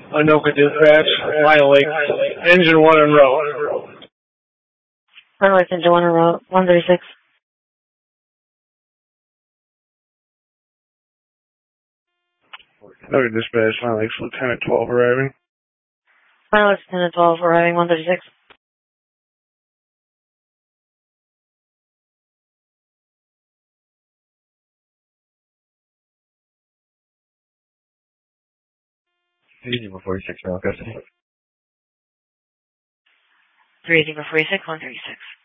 Anoka Dispatch, Mile Lake, engine 1 en route. Runway engine 1 en route, 136. Anoka Dispatch, Mile Lake, Lieutenant 12 arriving. Mile Lake, Lieutenant 12 arriving, 136. Easy before 46, Route 50. 30 before 46, 136.